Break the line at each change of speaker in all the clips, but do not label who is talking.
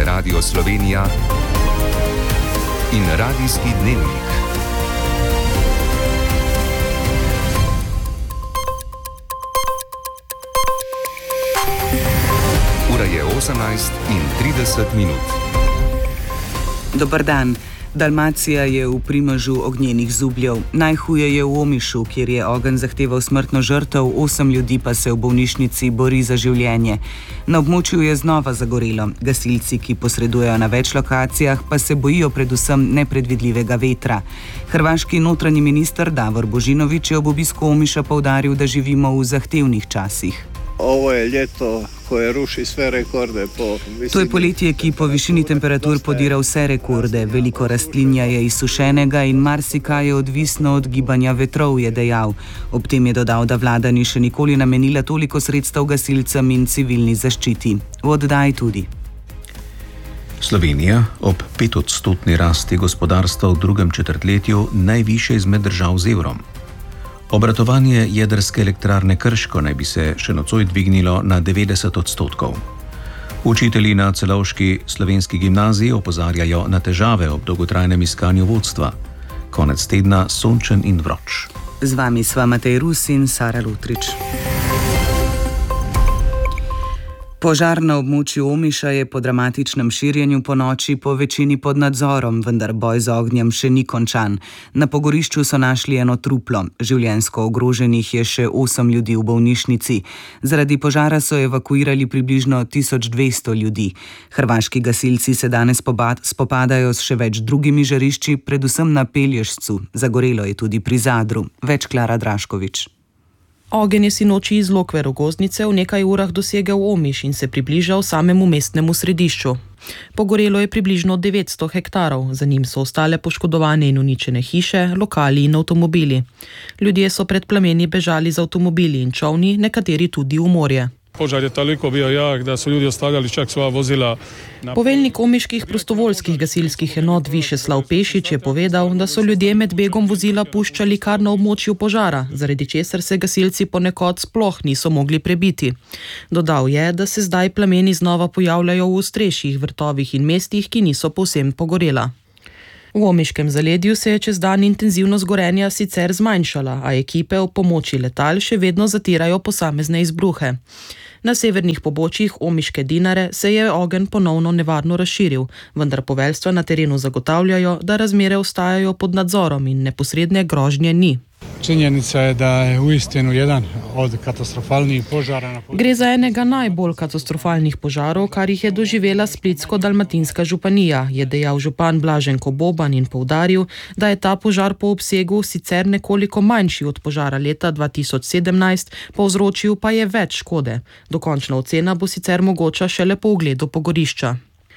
Radio Slovenija in Radijski dnevnik. Ura je 18:30.
Dober dan. Dalmacija je v primežu ognjenih zubljev. Najhuje je v Omišu, kjer je ogenj zahteval smrtno žrtev, 8 ljudi pa se v bolnišnici bori za življenje. Na območju je znova zagorelo. Gasilci, ki posredujejo na več lokacijah, pa se bojijo predvsem nepredvidljivega vetra. Hrvaški notranji minister Davor Božinović je ob obisku Omiša poudaril, da živimo v zahtevnih časih.
Ovo je ljeto koje ruši sve rekorde po visini.
To je poletje, ki po višini temperatur podira vse rekorde. Veliko rastlinja je izsušenega in marsikaj je odvisno od gibanja vetrov, je dejal. Ob tem je dodal, da vlada ni še nikoli namenila toliko sredstev gasilcem in civilni zaščiti. V oddaji tudi.
Slovenija ob 5-odstotni rasti gospodarstva v drugem četrtletju najvišje izmed držav z evrom. Obratovanje jedrske elektrarne Krško naj bi se še nocoj dvignilo na 90%. Učitelji na celovški slovenski gimnaziji opozarjajo na težave ob dolgotrajnem iskanju vodstva. Konec tedna sončen in vroč.
Z vami sva Matej Rus in Sara Lutrič. Požar na območju Omiša je po dramatičnem širjenju ponoči po večini pod nadzorom, vendar boj z ognjem še ni končan. Na pogorišču so našli eno truplo. Življenjsko ogroženih je še 8 ljudi v bolnišnici. Zaradi požara so evakuirali približno 1200 ljudi. Hrvaški gasilci se danes spopadajo s še več drugimi žarišči, predvsem na Pelješcu. Zagorelo je tudi pri Zadru. Več Klara Draškovič.
Ogenj je sinoči iz Lokve Rogoznice v nekaj urah dosegel Omiš in se približal samemu mestnemu središču. Pogorelo je približno 900 hektarov, za njim so ostale poškodovane in uničene hiše, lokali in avtomobili. Ljudje so pred plameni bežali z avtomobili in čolni, nekateri tudi v morje.
Požar je toliko bio jak, da su ljudi ostavljali čak svoja vozila.
Poveljnik omiških prostovoljskih gasilskih enot Višeslav Pešić je povedal, da so ljudje med begom vozila puščali kar na območju požara, zaradi česar se gasilci ponekod sploh niso mogli prebiti. Dodal je, da se zdaj plameni znova pojavljajo v ostrejših vrtovih in mestih, ki niso povsem pogorela. V Omiškem zaledju se je čez dan intenzivnost gorenja sicer zmanjšala, a ekipe ob pomoči letal še vedno zatirajo posamezne izbruhe. Na severnih pobočjih Omiške Dinare se je ogenj ponovno nevarno razširil, vendar poveljstva na terenu zagotavljajo, da razmere ostajajo pod nadzorom in neposredne grožnje ni.
Činjenica je, da je uistinu jedan od katastrofalnih požara.
Gre za enega najbolj katastrofalnih požarov, kar jih je doživela Splitsko-dalmatinska županija, je dejal župan Blaženko Boban in poudaril, da je ta požar po obsegu sicer nekoliko manjši od požara leta 2017, povzročil pa je več škode. Dokončna ocena bo sicer mogoča šele po ogledu pogorišča.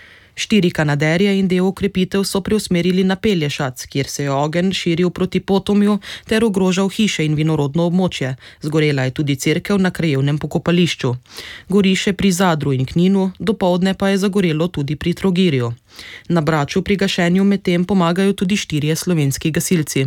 4 kanaderje in del okrepitev so preusmerili na Pelješac, kjer se je ogenj širil proti Potomju ter ogrožal hiše in vinorodno območje. Zgorela je tudi cerkev na krajevnem pokopališču. Gori še pri Zadru in Kninu, dopoldne pa je zagorelo tudi pri Trogirju. Na Braču pri gašenju medtem pomagajo tudi 4 slovenski gasilci.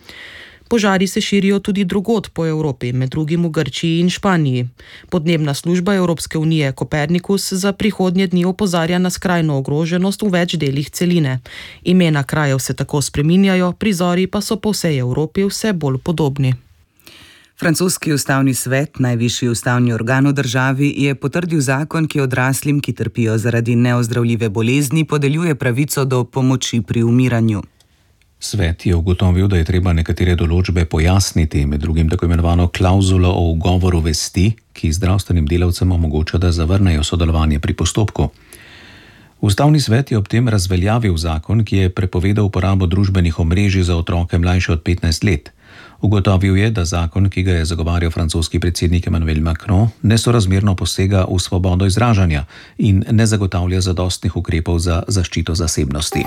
Požari se širijo tudi drugod po Evropi, med drugim v Grčiji in Španiji. Podnebna služba Evropske unije Kopernikus za prihodnje dni opozarja na skrajno ogroženost v več delih celine. Imena krajev se tako spreminjajo, prizori pa so po vsej Evropi vse bolj podobni.
Francoski ustavni svet, najvišji ustavni organ v državi, je potrdil zakon, ki odraslim, ki trpijo zaradi neozdravljive bolezni, podeljuje pravico do pomoči pri umiranju.
Svet je ugotovil, da je treba nekatere določbe pojasniti, med drugim tako imenovano klauzulo o ugovoru vesti, ki zdravstvenim delavcem omogoča, da zavrnejo sodelovanje pri postopku. Ustavni svet je ob tem razveljavil zakon, ki je prepovedal uporabo družbenih omrežij za otroke mlajše od 15 let. Ugotovil je, da zakon, ki ga je zagovarjal francoski predsednik Emmanuel Macron, nesorazmerno posega v svobodo izražanja in ne zagotavlja zadostnih ukrepov za zaščito zasebnosti.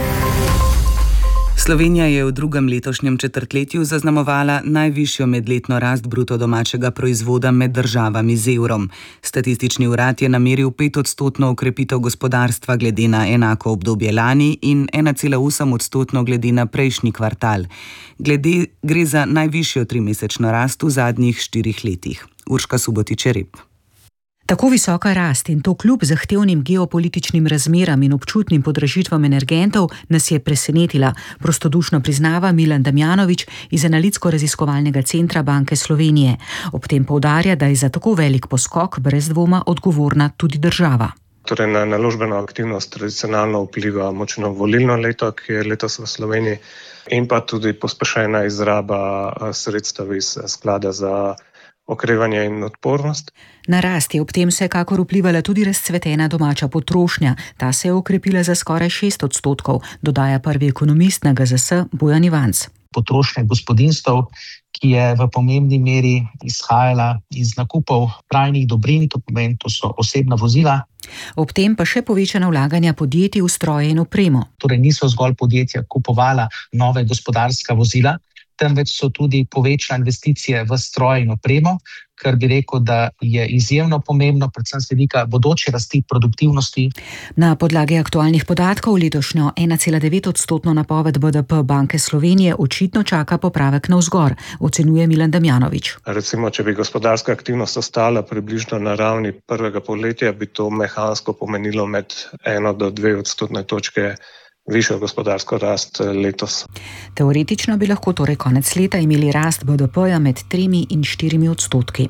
Slovenija je v drugem letošnjem četrtletju zaznamovala najvišjo medletno rast bruto domačega proizvoda med državami z evrom. Statistični urad je nameril 5-odstotno okrepitev gospodarstva glede na enako obdobje lani in 1,8-odstotno glede na prejšnji kvartal. Gre za najvišjo 3-mesečno rast v zadnjih 4 letih. Urška Subotić-Rep.
Tako visoka rast in to kljub zahtevnim geopolitičnim razmeram in občutnim podražitvam energentov nas je presenetila, prostodušno priznava Milan Damjanović iz Analitsko-raziskovalnega centra Banke Slovenije. Ob tem poudarja, da je za tako velik poskok brez dvoma odgovorna tudi država.
Torej na naložbeno aktivnost tradicionalno vpliva močno volilno leto, ki je letos v Sloveniji, in pa tudi pospešena izraba sredstev iz sklada za okrevanje in odpornost.
Na rast je ob tem vsekakor vplivala tudi razcvetena domača potrošnja. Ta se je okrepila za skoraj 6%, dodaja prvi ekonomist na GZS Bojan Ivanc.
Potrošnja gospodinjstev, ki je v pomembni meri izhajala iz nakupov trajnih dobrin, to so osebna vozila.
Ob tem pa še povečana vlaganja podjetij v stroje in opremo.
Torej niso zgolj podjetja kupovala nove gospodarska vozila, temveč so tudi povečale investicije v stroje in opremo, kar bi rekel, da je izjemno pomembno, predvsem z vidika bodoče rasti produktivnosti.
Na podlagi aktualnih podatkov letošnjo 1,9% napoved BDP Banke Slovenije očitno čaka popravek navzgor, ocenjuje Milan Damjanović.
Recimo, če bi gospodarska aktivnost ostala približno na ravni prvega polletja, bi to mehansko pomenilo med 1 do 2 odstotne točke višjo gospodarsko rast letos.
Teoretično bi lahko torej konec leta imeli rast BDP-ja med 3 in 4%.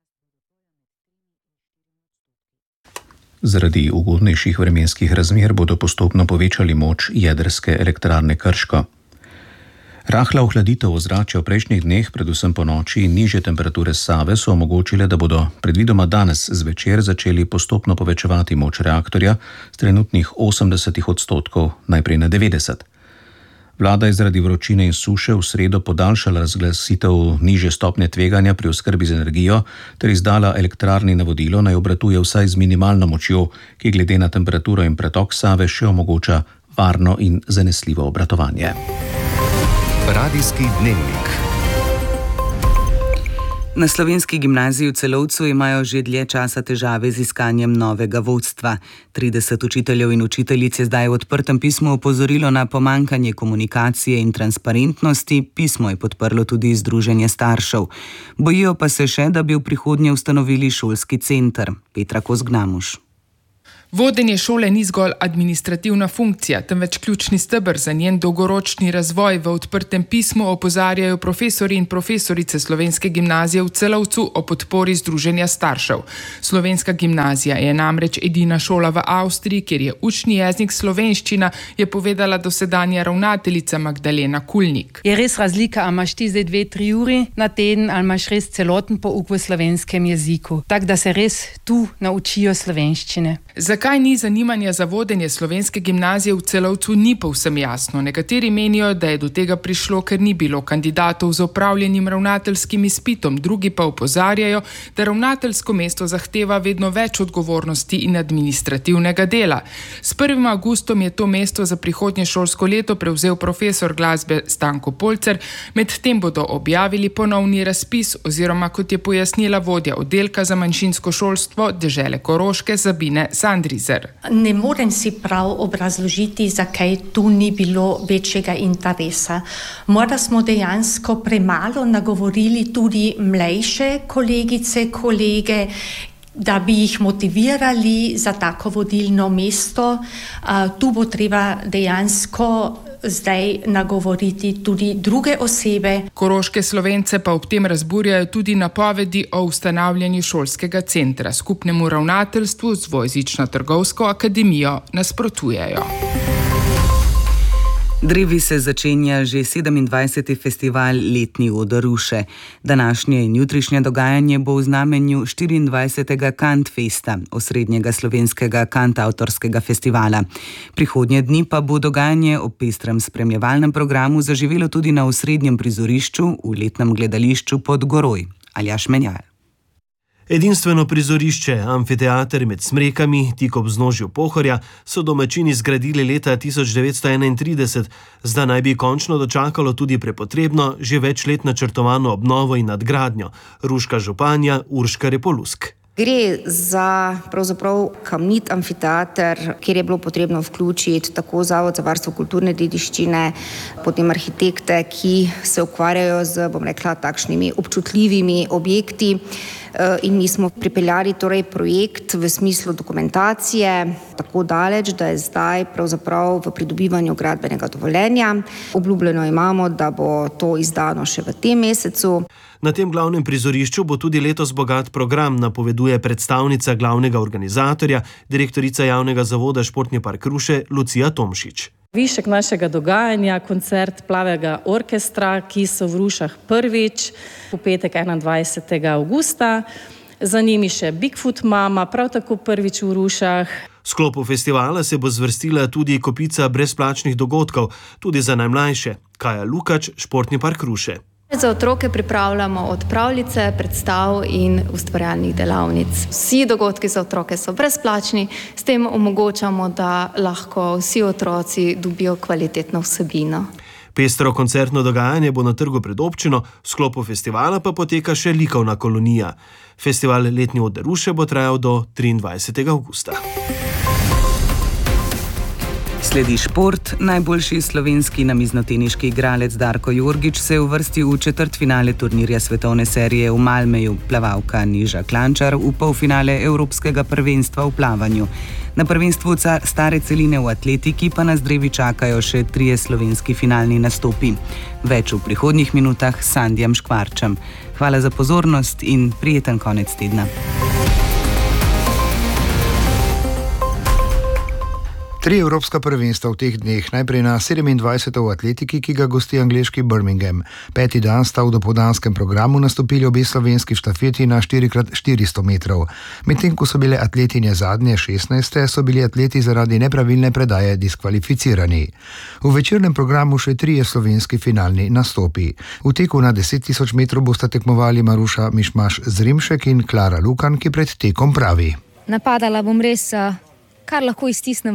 Zaradi ugodnejših vremenskih razmer bodo postopno povečali moč jedrske elektrarne Krško. Rahla ohladitev ozračja v prejšnjih dneh, predvsem po noči in nižje temperature Save so omogočile, da bodo predvidoma danes zvečer začeli postopno povečevati moč reaktorja z trenutnih 80% najprej na 90%. Vlada je zaradi vročine in suše v sredo podaljšala razglasitev nižje stopnje tveganja pri oskrbi z energijo ter izdala elektrarni navodilo, naj obratuje vsaj z minimalno močjo, ki glede na temperaturo in pretok Save še omogoča varno in zanesljivo obratovanje.
Radijski dnevnik.
Na Slovenski gimnaziji v Celovcu imajo že dlje časa težave z iskanjem novega vodstva. 30 učiteljev in učiteljic je zdaj v odprtem pismu opozorilo na pomanjkanje komunikacije in transparentnosti. Pismo je podprlo tudi Združenje staršev. Bojijo pa se še, da bi v prihodnje ustanovili šolski center. Petra Kozgnamuš.
Vodenje šole ni zgolj administrativna funkcija, temveč ključni steber za njen dolgoročni razvoj. V odprtem pismu opozarjajo profesori in profesorice Slovenske gimnazije v Celovcu o podpori Združenja staršev. Slovenska gimnazija je namreč edina šola v Avstriji, kjer je učni jezik slovenščina, je povedala dosedanja ravnateljica Magdalena Kulnik.
Je res razlika, ali imaš ti zdaj 2-3 uri na teden, ali imaš res celoten pouk v slovenskem jeziku. Tako da se res tu naučijo slovenščine.
Zakaj ni zanimanja za vodenje Slovenske gimnazije v Celovcu, ni povsem jasno. Nekateri menijo, da je do tega prišlo, ker ni bilo kandidatov z opravljenim ravnateljskim izpitom, drugi pa opozarjajo, da ravnateljsko mesto zahteva vedno več odgovornosti in administrativnega dela. S 1. avgustom je to mesto za prihodnje šolsko leto prevzel profesor glasbe Stanko Polcer, medtem bodo objavili ponovni razpis oziroma, kot je pojasnila vodja oddelka za manjšinsko šolstvo dežele Koroške Sabine Sandrizer.
Ne morem si prav obrazložiti, zakaj tu ni bilo večjega interesa. Morda smo dejansko premalo nagovorili tudi mlajše kolegice, kolege, da bi jih motivirali za tako vodilno mesto. Tu bo treba dejansko zdaj nagovoriti tudi druge osebe.
Koroške Slovence pa ob tem razburjajo tudi napovedi o ustanavljanju šolskega centra. Skupnemu ravnateljstvu z dvojezično trgovsko akademijo nasprotujejo.
Drevi se začenja že 27. festival Letni oder Ruše. Današnje in jutrišnje dogajanje bo v znamenju 24. Kantfesta, osrednjega slovenskega kantavtorskega festivala. Prihodnje dni pa bo dogajanje ob pestrem spremljevalnem programu zaživelo tudi na osrednjem prizorišču v letnem gledališču pod Goroj. Aljaž Menjal.
Edinstveno prizorišče, amfiteater med Smrekami, tik ob vznožju Pohorja, so domačini zgradili leta 1931. Zdaj naj bi končno dočakalo tudi prepotrebno, že več let načrtovano obnovo in nadgradnjo. Ruška županja Urška Repolusk.
Gre za pravzaprav kamnit amfiteater, kjer je bilo potrebno vključiti tako Zavod za varstvo kulturne dediščine, potem arhitekte, ki se ukvarjajo z, takšnimi občutljivimi objekti. in mi smo pripeljali torej projekt v smislu dokumentacije tako daleč, da je zdaj pravzaprav v pridobivanju gradbenega dovoljenja. Obljubljeno imamo, da bo to izdano še v tem mesecu.
Na tem glavnem prizorišču bo tudi letos bogat program, napoveduje predstavnica glavnega organizatorja, direktorica javnega zavoda Športni park Ruše, Lucija Tomšič.
Višek našega dogajanja, koncert Plavega orkestra, ki so v Rušah prvič, v petek 21. avgusta. Za njimi še Bigfoot Mama, prav tako prvič v Rušah.
V sklopu festivala se bo zvrstila tudi kopica brezplačnih dogodkov, tudi za najmlajše. Kaja Lukač, Športni park Ruše.
Za otroke pripravljamo od pravljice, predstav in ustvarjalnih delavnic. Vsi dogodki za otroke so brezplačni, s tem omogočamo, da lahko vsi otroci dobijo kvalitetno vsebino.
Pestro koncertno dogajanje bo na trgu pred občino, v sklopu festivala pa poteka še likovna kolonija. Festival Letni oder Ruše bo trajal do 23. avgusta.
Sledi šport. Najboljši slovenski namiznoteniški igralec Darko Jorgič se je uvrstil v četrtfinale turnirja svetovne serije v Malmeju, plavalka Neža Klančar v polfinale Evropskega prvenstva v plavanju. Na prvenstvu stare celine v atletiki pa nas drevi čakajo še 3 slovenski finalni nastopi. Več v prihodnjih minutah s Sandijem Škvarčem. Hvala za pozornost in prijeten konec tedna.
3 evropska prvenstva v teh dneh, najprej na 27. v atletiki, ki ga gosti angleški Birmingham. 5. dan sta v dopoldanskem programu nastopili obe slovenski štafeti na 4x400 metrov. Medtem ko so bile atletinje zadnje 16. so bili atleti zaradi nepravilne predaje diskvalificirani. V večernem programu še 3 slovenski finalni nastopi. V teku na 10.000 metrov bosta tekmovali Maruša Mišmaš Zrimšek in Klara Lukan, ki pred tekom pravi.
Napadala bom res kar lahko iztisnem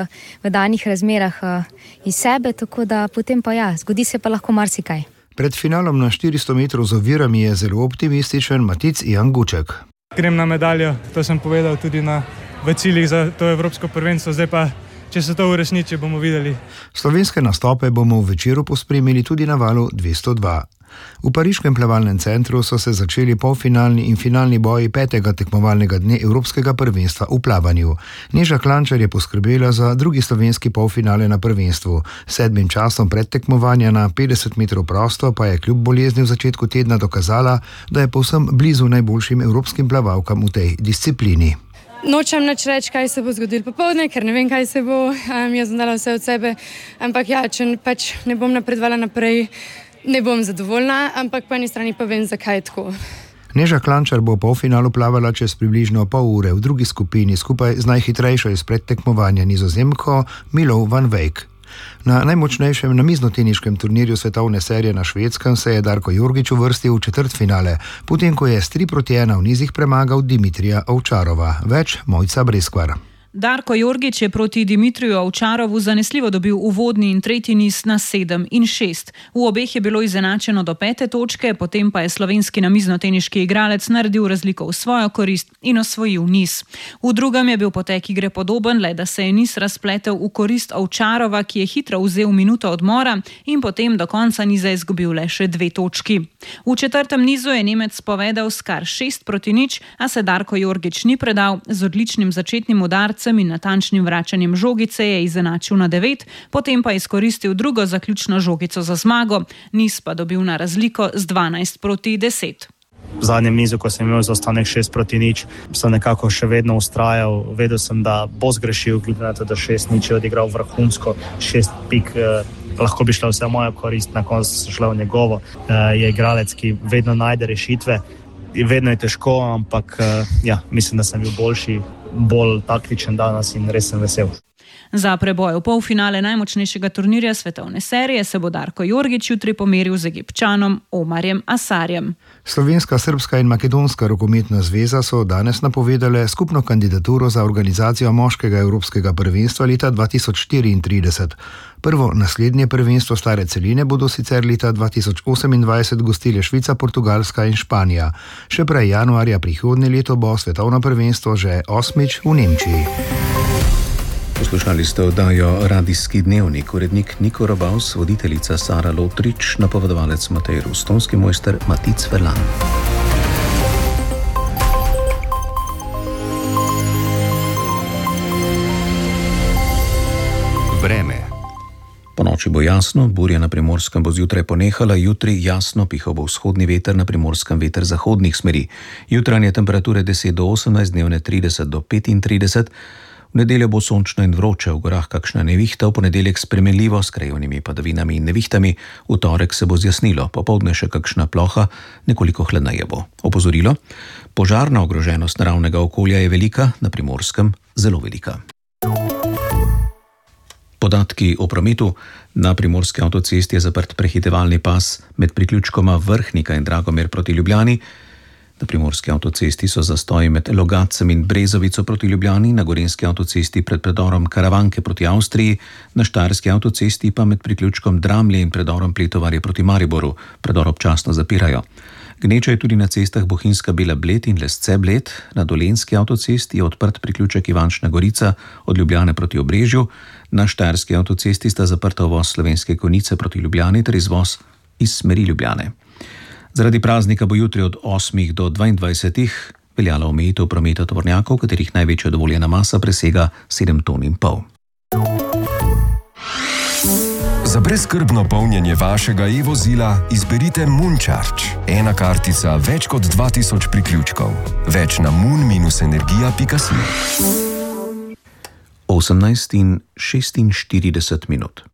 v danih razmerah iz sebe, tako da potem pa zgodi se pa lahko marsikaj.
Pred finalom na 400 metrov z ovirami je zelo optimističen Matic Jan Guček.
Grem na medaljo, to sem povedal tudi v ciljih za to evropsko prvenstvo, zdaj pa, če se to uresniči, bomo videli.
Slovenske nastope bomo v večeru pospremili tudi na valu 202. V pariškem plavalnem centru so se začeli polfinalni in finalni boji 5. tekmovalnega dne Evropskega prvenstva v plavanju. Neža Klančar je poskrbela za drugi slovenski polfinale na prvenstvu. 7. časom predtekmovanja na 50 metrov prosto pa je kljub bolezni v začetku tedna dokazala, da je povsem blizu najboljšim evropskim plavalkam v tej disciplini.
Nočem nič reči, kaj se bo zgodilo popoldne, ker ne vem, kaj se bo. Jaz sem dala vse od sebe, ampak če pač ne bom napredovala naprej, ne bom zadovoljna, ampak po eni strani pa vem, zakaj je tako.
Neža Klančar bo v polfinalu plavala čez približno pol ure v drugi skupini skupaj z najhitrejšo iz predtekmovanja Nizozemko Milou van Wijk. Na najmočnejšem namiznoteniškem turnirju svetovne serije na Švedskem se je Darko Jorgič uvrstil v četrtfinale, potem ko je s 3-1 v nizih premagal Dimitrija Ovčarova. Več Mojca Breskvar.
Darko Jorgič je proti Dimitriju Ovčarovu zanesljivo dobil uvodni in tretji niz na 7 in 6. V obeh je bilo izenačeno do 5. točke, potem pa je slovenski namiznoteniški igralec naredil razliko v svojo korist in osvojil niz. V drugem je bil potek igre podoben, le da se je niz razpletel v korist Ovčarova, ki je hitro vzel minuto odmora in potem do konca niza izgubil le še 2 točki. V četrtem nizu je Nemec povedal s kar 6-0, a se Darko Jorgič ni predal. Z odličnim začetnim udarcem in natančnim vračanjem žogice je izenačil na 9, potem pa izkoristil drugo zaključno žogico za zmago, niz pa dobil na razliko z 12-10.
V zadnjem nizu, ko sem imel zaostanek 6-0, sem nekako še vedno ustrajal. Vedel sem, da bo zgrešil, glede na to, da 6-0 je odigral vrhunsko, 6 pik. Lahko bi šla vse v mojo korist, na koncu so šla v njegovo. Je igralec, ki vedno najde rešitve. Vedno je težko, ampak mislim, da sem bil boljši, bolj taktičen danes in res sem vesel.
Za preboj v polfinale najmočnejšega turnirja svetovne serije se bo Darko Jorgič jutri pomeril z Egipčanom Omarjem Asarjem.
Slovenska, srbska in makedonska rokometna zveza so danes napovedale skupno kandidaturo za organizacijo moškega evropskega prvenstva leta 2034. Prvo naslednje prvenstvo stare celine bodo sicer leta 2028 gostile Švica, Portugalska in Španija. Še prej januarja prihodnje leto bo svetovno prvenstvo že 8. v Nemčiji.
Poslušali ste oddajo Radijski dnevnik, urednik Niko Robaus, voditeljica Sara Lotrič, napovedovalec Matej Rustonski, mojster Matic Verlan. bo jasno, burja na Primorskem bo zjutraj ponehala, jutri jasno, pihal bo vzhodni veter, na Primorskem veter zahodnih smeri. Jutranje temperature 10 do 18, dnevne 30 do 35. V nedeljo bo sončno in vroče, v gorah kakšna nevihta, v ponedeljek spremenljivo s krajevnimi padavinami in nevihtami, v torek se bo zjasnilo, popoldne še kakšna ploha, nekoliko hladneje bo. Opozorilo: požarna ogroženost naravnega okolja je velika, na Primorskem zelo velika. Podatki o prometu. Na Primorski avtocesti je zaprt prehitevalni pas med priključkoma Vrhnika in Dragomer proti Ljubljani. Na Primorski avtocesti so zastoji med Logatcem in Brezovico proti Ljubljani, na Gorenjski avtocesti pred predorom Karavanke proti Avstriji, na Štajerski avtocesti pa med priključkom Dramlje in predorom Pletovarje proti Mariboru. Predor občasno zapirajo. Gneča je tudi na cestah Bohinjska Bela Bled in Lesce Bled. Na Dolenjski avtocesti je odprt priključek Ivančna Gorica od Ljubljane proti Obrežju. Na Štajerski avtocesti sta zaprta uvoz Slovenske Konjice proti Ljubljani ter izvoz iz smeri Ljubljane. Zaradi praznika bo jutri od 8 do 22 veljala omejitev prometa tovornjakov, katerih največja dovoljena masa presega 7,5 ton.
Za brezskrbno polnjenje vašega e-vozila izberite Moon-Charge. Ena kartica, več kot 2000 priključkov. Več na moon-energija.si.
18:46.